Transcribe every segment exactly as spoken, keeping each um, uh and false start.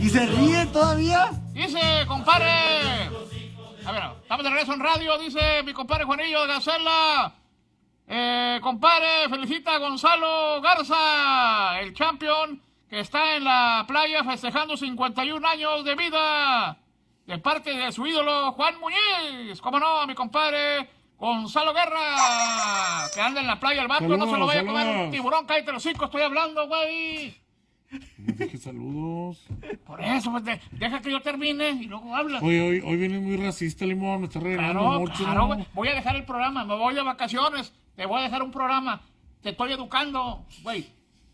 ¿Y se ríe todavía? Dice, compadre. A ver, estamos de regreso en radio, dice mi compadre Juanillo de Gacela. Eh, compadre, felicita a Gonzalo Garza, el champion que está en la playa festejando cincuenta y un años de vida. De parte de su ídolo Juan Muñiz. ¿Cómo no, mi compadre Gonzalo Guerra? Que anda en la playa el vato, saludos, no se lo vaya saludos. a comer un tiburón, cállate los cinco, estoy hablando, güey. Dije saludos. Por eso, pues, de, deja que yo termine y luego hablas. Hoy, hoy, hoy vienes muy racista, Limón, me estás regañando Claro, mucho. claro, güey. Voy a dejar el programa, me voy de vacaciones, te voy a dejar un programa, te estoy educando, güey.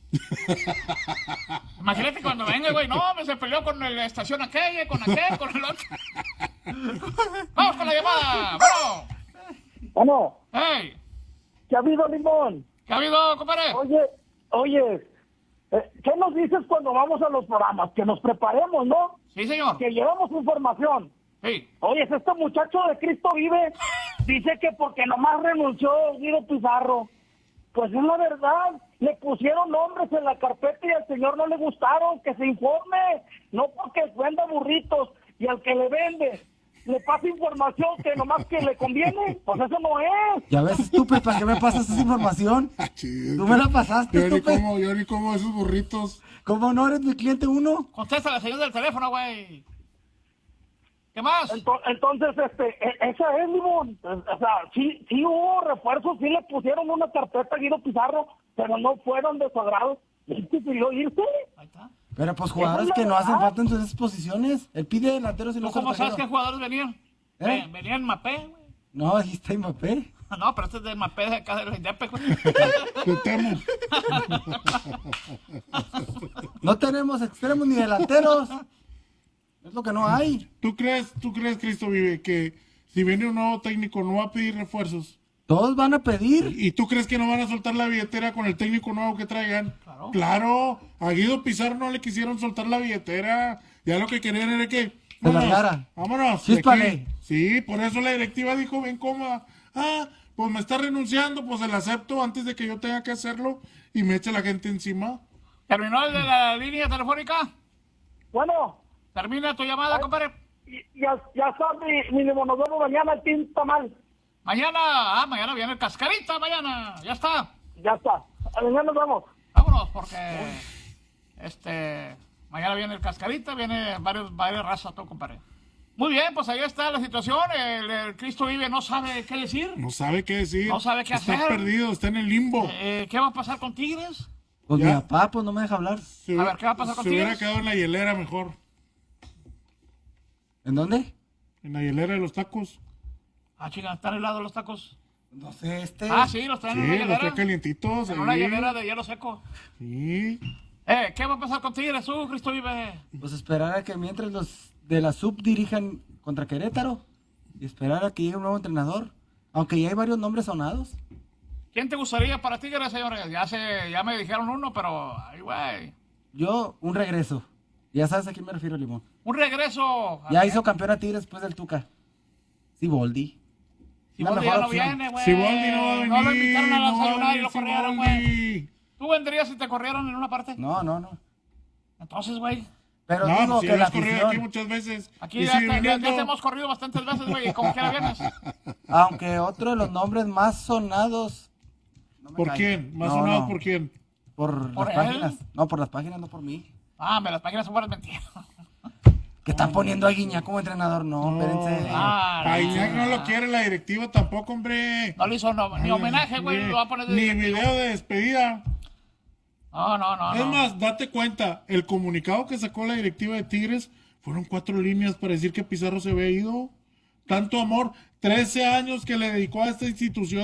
Imagínate cuando venga, güey, no, me se peleó con la estación aquella, con aquel, con el otro. Vamos con la llamada, bueno. Bueno, Hey, ¿qué ha habido, Limón? ¿qué ha habido, compadre? Oye, oye, eh, ¿qué nos dices cuando vamos a los programas? Que nos preparemos, ¿no? Sí, señor. Que llevamos información. Sí. Oye, este muchacho de Cristo Vive dice que porque nomás renunció Guido Pizarro. Pues es la verdad, le pusieron nombres en la carpeta y al señor no le gustaron, que se informe, no porque venda burritos y al que le vende le pasa información que nomás que le conviene, pues eso no es. Ya ves, estúpido, ¿para qué me pasas esa información? Ah, chido. Tú me la pasaste, Yo ni estúpido. como, yo ni como esos burritos. ¿Cómo no eres mi cliente uno? Contesta la señal del teléfono, güey. ¿Qué más? Ento- Entonces, este, e- esa es, Limón. O sea, sí, sí hubo refuerzos, sí le pusieron una carpeta a Guido Pizarro, pero no fueron de su agrado. Él prefirió irse. Ahí está. Pero pues Esa jugadores es la que no hacen verdad. falta en sus posiciones. Él pide delanteros y no ¿Tú se cómo los sabes qué trajeron. jugadores venían? ¿Eh? Eh, venían Mapé, güey. No, aquí está Mbappé. No, pero este es del Mapé de acá de la Indepe, güey. Te temo. No tenemos extremos ni delanteros. Es lo que no hay. ¿Tú crees, tú crees, Cristo Vive, que si viene un nuevo técnico no va a pedir refuerzos? Todos van a pedir. ¿Y tú crees que no van a soltar la billetera con el técnico nuevo que traigan? Claro. Claro, a Guido Pizarro no le quisieron soltar la billetera. Ya lo que querían era que... Se vámonos, largara. vámonos. de Chíspale. aquí. Sí, por eso la directiva dijo, ven cómoda. Ah, pues me está renunciando, pues el acepto antes de que yo tenga que hacerlo y me echa la gente encima. ¿Terminó el de la línea telefónica? Bueno, Termina tu llamada, compadre. y- ya, ya está mi, mi Limón, nos vemos mañana al Tinta Mal. Mañana, ah, mañana viene el Cascarita, mañana. Ya está. Ya está. Mañana nos vemos. Vámonos, porque este mañana viene el Cascarita, viene varios, varias razas, todo, compadre. Muy bien, pues ahí está la situación. El, el Cristo Vive no sabe qué decir. No sabe qué decir. No sabe qué está hacer. perdido, está en el limbo. Eh, ¿Qué va a pasar con Tigres? Pues Ya. mi papá, pues no me deja hablar. Se a hubiera- ver, ¿qué va a pasar con Se hubiera Tigres? quedado en la hielera mejor. ¿En dónde? En la hielera de los tacos. Ah, chica, ¿están helados los tacos? No sé, este. Ah, sí, los traen en una Sí, los hielera. trae calientitos. En una ahí. hielera de hielo seco. Sí. Eh, ¿qué va a pasar con Tigres, tú, Cristo Vive? Pues esperar a que mientras los de la sub dirijan contra Querétaro. Y esperar a que llegue un nuevo entrenador. Aunque ya hay varios nombres sonados. ¿Quién te gustaría para Tigres, señores? Ya, se, ya me dijeron uno, pero... Ay, güey. Yo, un regreso. Ya sabes a quién me refiero, Limón. Un regreso. Ya hizo campeón a Tigres después del Tuca. Siboldi. Si Una Boldi ya mejor no opción. viene, güey. Siboldi no va a venir. No lo invitaron a no va a desayunar y venir lo corrieron, Siboldi. güey. ¿Tú vendrías si te corrieron en una parte? No, no, no. Entonces, güey. Pero No, digo pues si que la hemos corrido aquí afición, muchas veces. Aquí Y ya, si te, ya- ya viniendo- te hemos corrido bastantes veces, güey. Y como quiera vienes. aunque otro de los nombres más sonados. no me ¿Por cae. quién? ¿Más No, sonados no, por quién? Por, ¿Por las él? páginas. No, por las páginas, no por mí. Ah, me las páginas son buenas mentiras. Que están poniendo a Guiñac como entrenador. No, espérense. Ah, A Iñak no no. lo quiere la directiva tampoco, hombre. No le hizo no- ni homenaje, güey. Lo va a poner de Ni directivo. video de despedida. No, no, no. Es no. más, date cuenta, el comunicado que sacó la directiva de Tigres fueron cuatro líneas para decir que Pizarro se había ido. Tanto amor, trece años que le dedicó a esta institución.